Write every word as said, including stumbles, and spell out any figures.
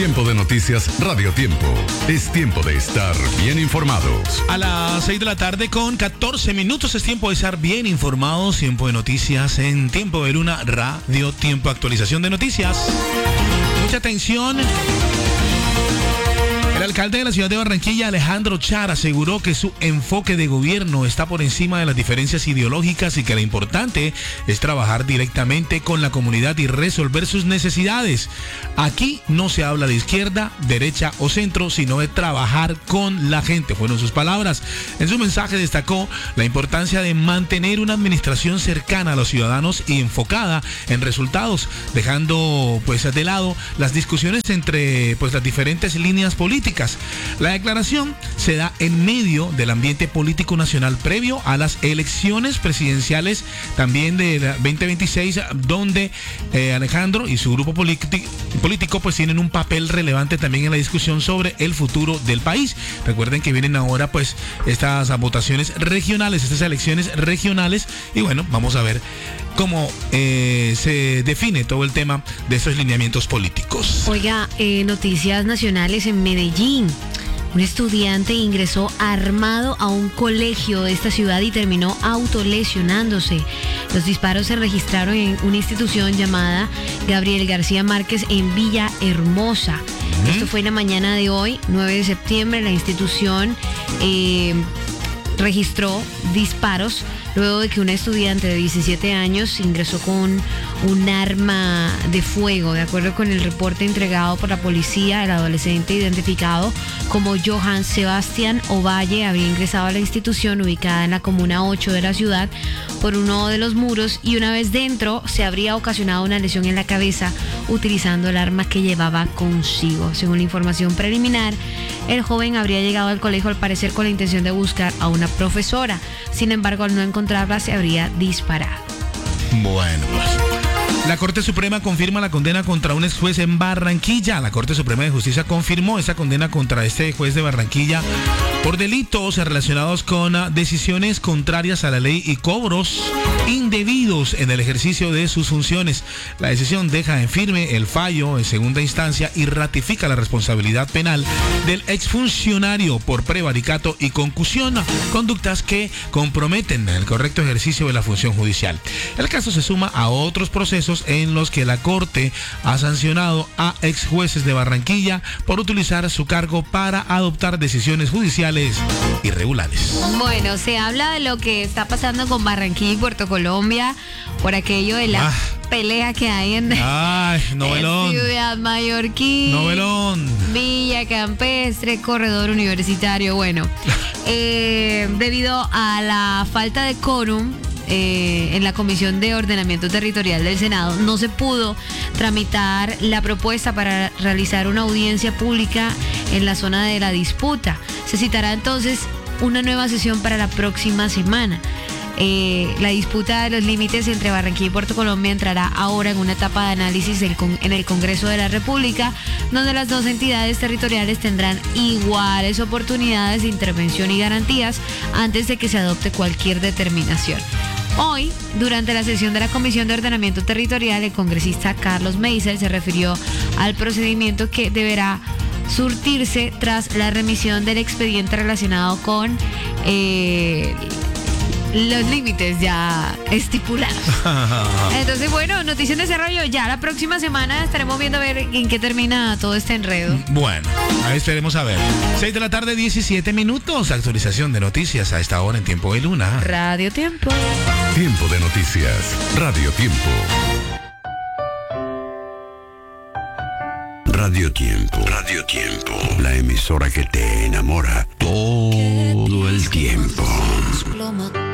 Tiempo de noticias Radio Tiempo. Es tiempo de estar bien informados. A las seis de la tarde con catorce minutos es tiempo de estar bien informados. Tiempo de noticias en Tiempo de Luna Radio Tiempo. Actualización de noticias. Mucha atención. El alcalde de la ciudad de Barranquilla, Alejandro Char, aseguró que su enfoque de gobierno está por encima de las diferencias ideológicas y que lo importante es trabajar directamente con la comunidad y resolver sus necesidades. Aquí no se habla de izquierda, derecha o centro, sino de trabajar con la gente, fueron sus palabras. En su mensaje destacó la importancia de mantener una administración cercana a los ciudadanos y enfocada en resultados, dejando pues de lado las discusiones entre pues las diferentes líneas políticas. La declaración se da en medio del ambiente político nacional previo a las elecciones presidenciales también de veinte veintiséis, donde eh, Alejandro y su grupo político pues tienen un papel relevante también en la discusión sobre el futuro del país. Recuerden que vienen ahora pues estas votaciones regionales, estas elecciones regionales, y bueno, vamos a ver cómo eh, se define todo el tema de estos lineamientos políticos. Oiga, eh, noticias nacionales en Medellín. Un estudiante ingresó armado a un colegio de esta ciudad y terminó autolesionándose. Los disparos se registraron en una institución llamada Gabriel García Márquez en Villa Hermosa. ¿Mm? Esto fue en la mañana de hoy, nueve de septiembre. La institución eh, registró disparos luego de que un estudiante de diecisiete años ingresó con un arma de fuego. De acuerdo con el reporte entregado por la policía, el adolescente identificado como Johann Sebastián Ovalle había ingresado a la institución ubicada en la comuna ocho de la ciudad por uno de los muros y una vez dentro se habría ocasionado una lesión en la cabeza utilizando el arma que llevaba consigo. Según la información preliminar, el joven habría llegado al colegio al parecer con la intención de buscar a una profesora. Sin embargo, al no encontrarla, se habría disparado. Bueno, pues la Corte Suprema confirma la condena contra un ex juez en Barranquilla. La Corte Suprema de Justicia confirmó esa condena contra este juez de Barranquilla por delitos relacionados con decisiones contrarias a la ley y cobros indebidos en el ejercicio de sus funciones. La decisión deja en firme el fallo en segunda instancia y ratifica la responsabilidad penal del exfuncionario por prevaricato y concusión, conductas que comprometen el correcto ejercicio de la función judicial. El caso se suma a otros procesos en los que la Corte ha sancionado a ex jueces de Barranquilla por utilizar su cargo para adoptar decisiones judiciales irregulares. Bueno, se habla de lo que está pasando con Barranquilla y Puerto Colombia por aquello de la ah. pelea que hay en, Ay, novelón. en Ciudad Mallorquín, novelón. Villa Campestre, Corredor Universitario. Bueno, eh, debido a la falta de quórum Eh, en la Comisión de Ordenamiento Territorial del Senado, no se pudo tramitar la propuesta para realizar una audiencia pública en la zona de la disputa. Se citará entonces una nueva sesión para la próxima semana. Eh, la disputa de los límites entre Barranquilla y Puerto Colombia entrará ahora en una etapa de análisis del con, en el Congreso de la República, donde las dos entidades territoriales tendrán iguales oportunidades de intervención y garantías antes de que se adopte cualquier determinación. Hoy, durante la sesión de la Comisión de Ordenamiento Territorial, el congresista Carlos Meisel se refirió al procedimiento que deberá surtirse tras la remisión del expediente relacionado con eh, los límites ya estipulados. Entonces, bueno, noticias de desarrollo. Ya la próxima semana estaremos viendo a ver en qué termina todo este enredo. Bueno, ahí estaremos a ver. seis de la tarde, diecisiete minutos. Actualización de noticias a esta hora en Tiempo de Luna. Radio Tiempo. Tiempo de noticias. Radio Tiempo. Radio Tiempo. Radio Tiempo. La emisora que te enamora todo el tiempo.